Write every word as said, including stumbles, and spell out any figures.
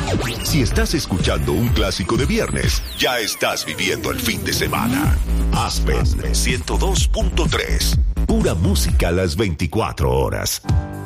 Si estás escuchando un clásico de viernes, ya estás viviendo el fin de semana. Aspen ciento dos punto tres. Pura música a las veinticuatro horas.